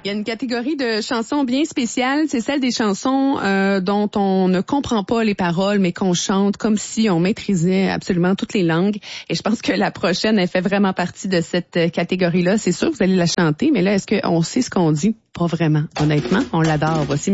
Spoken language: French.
Il y a une catégorie de chansons bien spéciale, c'est celle des chansons dont on ne comprend pas les paroles, mais qu'on chante comme si on maîtrisait absolument toutes les langues. Et je pense que la prochaine, elle fait vraiment partie de cette catégorie-là. C'est sûr, vous allez la chanter, mais là, est-ce qu'on sait ce qu'on dit? Pas vraiment. Honnêtement, on l'adore. Voici